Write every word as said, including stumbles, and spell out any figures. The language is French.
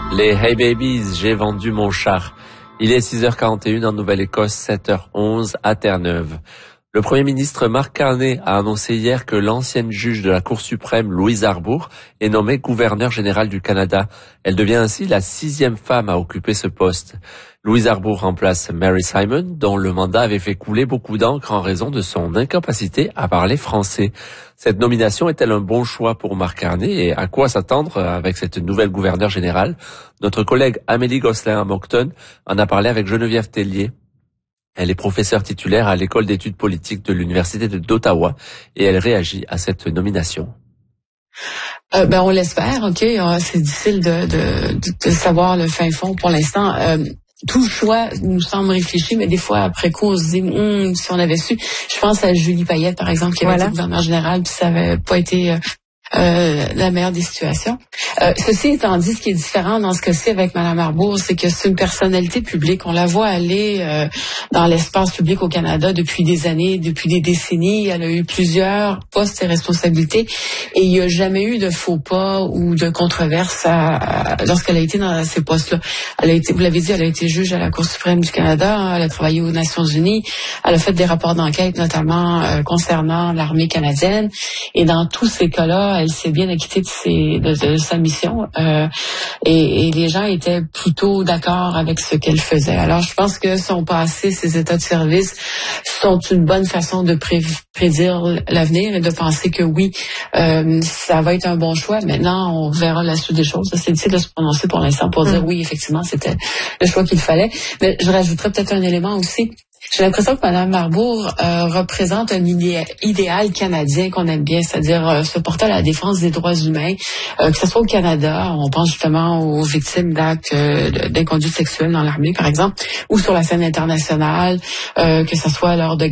Les Hey Babies, j'ai vendu mon char. Il est six heures quarante et une en Nouvelle-Écosse, sept heures onze à Terre-Neuve. Le Premier ministre Mark Carney a annoncé hier que l'ancienne juge de la Cour suprême, Louise Arbour, est nommée gouverneure générale du Canada. Elle devient ainsi la sixième femme à occuper ce poste. Louise Arbour remplace Mary Simon, dont le mandat avait fait couler beaucoup d'encre en raison de son incapacité à parler français. Cette nomination est-elle un bon choix pour Mark Carney et à quoi s'attendre avec cette nouvelle gouverneure générale? Notre collègue Amélie Gosselin à Moncton en a parlé avec Geneviève Tellier. Elle est professeure titulaire à l'école d'études politiques de l'Université d'Ottawa et elle réagit à cette nomination. Euh, ben on l'espère, ok. Euh, c'est difficile de, de, de, de savoir le fin fond pour l'instant. Euh, tout choix nous semble réfléchi, mais des fois après coup on se dit hm, si on avait su. Je pense à Julie Payette par exemple qui avait été gouverneure générale puis ça avait pas été euh, Euh, la meilleure des situations. Euh, ceci étant dit, ce qui est différent dans ce cas-ci avec Mme Arbour, c'est que c'est une personnalité publique. On la voit aller euh, dans l'espace public au Canada depuis des années, depuis des décennies. Elle a eu plusieurs postes et responsabilités et il n'y a jamais eu de faux pas ou de controverse à, à, lorsqu'elle a été dans ces postes-là. Elle a été, vous l'avez dit, elle a été juge à la Cour suprême du Canada. Hein, elle a travaillé aux Nations Unies. Elle a fait des rapports d'enquête, notamment euh, concernant l'armée canadienne. Et dans tous ces cas-là, elle s'est bien acquittée de, ses, de, de sa mission euh, et, et les gens étaient plutôt d'accord avec ce qu'elle faisait. Alors, je pense que son passé, ses états de service sont une bonne façon de pré- prédire l'avenir et de penser que oui, euh, ça va être un bon choix. Maintenant, on verra la suite des choses. C'est difficile de se prononcer pour l'instant pour mmh. dire oui, effectivement, c'était le choix qu'il fallait. Mais je rajouterais peut-être un élément aussi. J'ai l'impression que Mme Arbour euh, représente un idé- idéal canadien qu'on aime bien, c'est-à-dire euh, se porter à la défense des droits humains, euh, que ce soit au Canada, on pense justement aux victimes d'actes euh, d'inconduite sexuelle dans l'armée, par exemple, ou sur la scène internationale, euh, que ce soit lors de